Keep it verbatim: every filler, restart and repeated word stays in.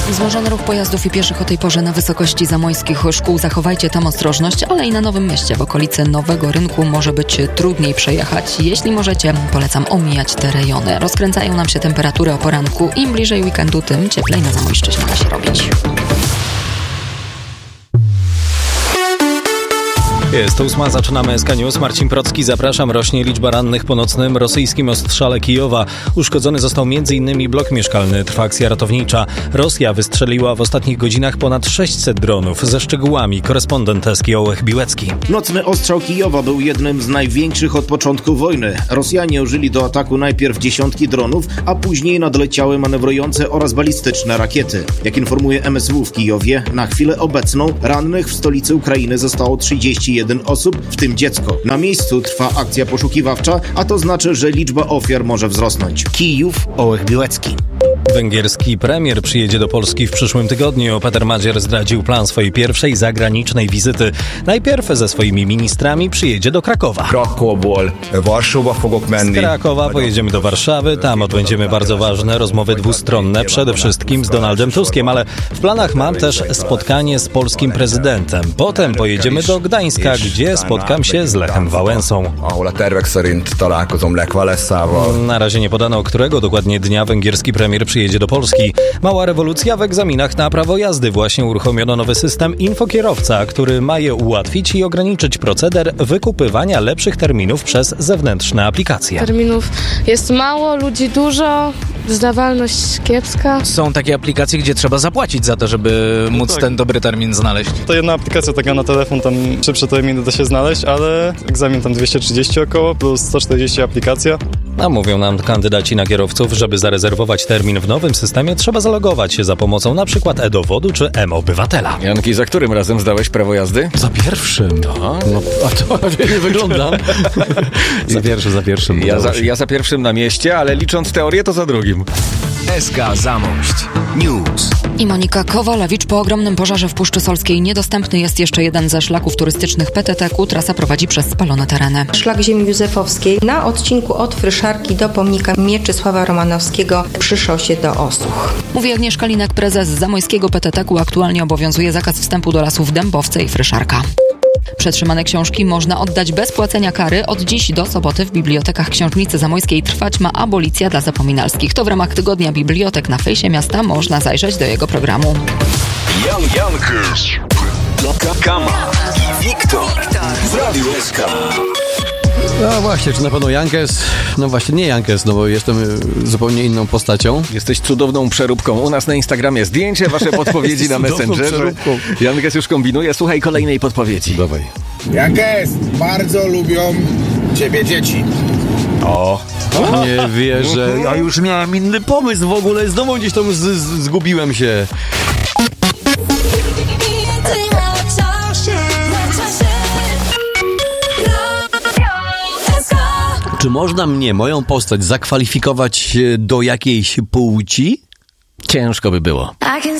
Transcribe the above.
Wzmożony ruch pojazdów i pieszych o tej porze na wysokości zamojskich szkół. Zachowajcie tam ostrożność, ale i na Nowym Mieście w okolicy Nowego Rynku może być trudniej przejechać. Jeśli możecie, polecam omijać te rejony. Rozkręcają nam się temperatury o poranku. Im bliżej weekendu, tym cieplej na Zamojszczyźnie ma się robić. Jest ósma, zaczynamy S K News. Marcin Procki, zapraszam. Rośnie liczba rannych po nocnym rosyjskim ostrzale Kijowa. Uszkodzony został m.in. blok mieszkalny. Trwa akcja ratownicza. Rosja wystrzeliła w ostatnich godzinach ponad sześćset dronów. Ze szczegółami korespondent S K Ołech Biłecki. Nocny ostrzał Kijowa był jednym z największych od początku wojny. Rosjanie użyli do ataku najpierw dziesiątki dronów, a później nadleciały manewrujące oraz balistyczne rakiety. Jak informuje M S W w Kijowie, na chwilę obecną rannych w stolicy Ukrainy zostało trzydzieści jeden osób, w tym dziecko. Na miejscu trwa akcja poszukiwawcza, a to znaczy, że liczba ofiar może wzrosnąć. Kijów, Ołech Biłecki. Węgierski premier przyjedzie do Polski w przyszłym tygodniu. Peter Madzier zdradził plan swojej pierwszej zagranicznej wizyty. Najpierw ze swoimi ministrami przyjedzie do Krakowa. Z Krakowa pojedziemy do Warszawy. Tam odbędziemy bardzo ważne rozmowy dwustronne, przede wszystkim z Donaldem Tuskiem, ale w planach mam też spotkanie z polskim prezydentem. Potem pojedziemy do Gdańska, gdzie spotkam się z Lechem Wałęsą. Na razie nie podano, którego dokładnie dnia węgierski premier przyjedzie do Polski. Mała rewolucja w egzaminach na prawo jazdy. Właśnie uruchomiono nowy system infokierowca, który ma je ułatwić i ograniczyć proceder wykupywania lepszych terminów przez zewnętrzne aplikacje. Terminów jest mało, ludzi dużo, zdawalność kiepska. Są takie aplikacje, gdzie trzeba zapłacić za to, żeby móc ten dobry termin znaleźć. To jedna aplikacja taka na telefon, tam szybsze terminy da się znaleźć, ale egzamin tam dwieście trzydzieści około, plus sto czterdzieści aplikacja. A mówią nam kandydaci na kierowców, żeby zarezerwować termin w nowym systemie, trzeba zalogować się za pomocą np. e-dowodu czy M-Obywatela. Janki, za którym razem zdałeś prawo jazdy? Za pierwszym. No, no a to nie wyglądam. za pierwszym, za pierwszym. Ja za, ja za pierwszym na mieście, ale licząc teorię, to za drugim. S K Zamość News. I Monika Kowalewicz. Po ogromnym pożarze w Puszczy Solskiej niedostępny jest jeszcze jeden ze szlaków turystycznych P T T K. Trasa prowadzi przez spalone tereny. Szlak ziemi józefowskiej na odcinku od Fryszarki do pomnika Mieczysława Romanowskiego przy szosie do Osuch. Mówi Agnieszka Linek, prezes zamojskiego P T T K. Aktualnie obowiązuje zakaz wstępu do lasów Dębowce i Fryszarka. Przetrzymane książki można oddać bez płacenia kary. Od dziś do soboty w bibliotekach Książnicy Zamojskiej trwać ma abolicja dla zapominalskich. To w ramach Tygodnia Bibliotek. Na fejsie miasta można zajrzeć do jego programu. Jan Jankes, Kama i Wiktor w Radiu S K. No właśnie, czy na pewno Jankes? No właśnie, nie Jankes, no bo jestem zupełnie inną postacią. Jesteś cudowną przeróbką. U nas na Instagramie zdjęcie, wasze podpowiedzi na Messengerze. Jankes już kombinuje. Słuchaj kolejnej podpowiedzi. Dawaj. Jankes, bardzo lubią ciebie dzieci. O! Nie wierzę. Ja już miałem inny pomysł w ogóle. Znowu gdzieś tam z- z- zgubiłem się. Czy można mnie, moją postać, zakwalifikować do jakiejś płci? Ciężko by było.